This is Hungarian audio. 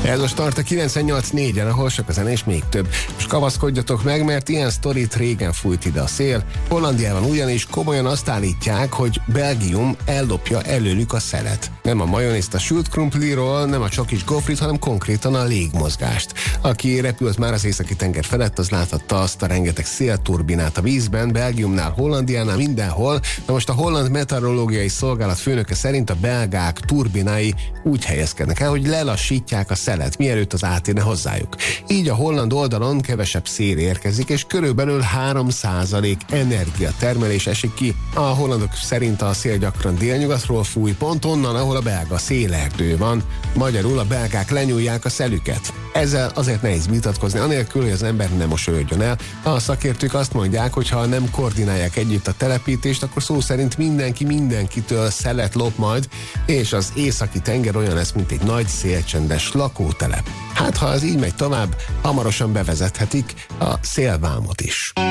Ez most tart a 98.4-en, ahol sok a zene és még több. Most kavaszkodjatok meg, mert ilyen sztorit régen fújt ide a szél. Hollandiában ugyanis komolyan azt állítják, hogy Belgium ellopja előlük a szelet. Nem a majonézt a sült krumpliról, nem a csokis gofrit, hanem konkrétan a légmozgást. Aki repült már az északi tenger felett, az láthatta azt a rengeteg szélturbinát a vízben, Belgiumnál, Hollandiánál, mindenhol. Na most a holland meteorológiai szolgálat főnöke szerint a belgák turbinái úgy helyezkednek el, hogy lelassítják a szelet, mielőtt az átérne hozzájuk. Így a holland oldalon kevesebb szél érkezik, és körülbelül 3% energiatermelés esik ki. A hollandok szerint a szél gyakran délnyugatról fúj, pont onnan, ahol a belga szélerdő van. Magyarul a belgák lenyúlják a szelüket. Ezzel azért nehéz vitatkozni, anélkül, hogy az ember nem mosolyodjon el. A szakértők azt mondják, hogy ha nem koordinálják együtt a telepítést, akkor szó szerint mindenki mindenkitől szelet lop majd, és az északi tenger olyan lesz, mint egy nagy szélcsendes lakótelep. Hát ha ez így megy tovább, hamarosan bevezethetik a szélvámot is.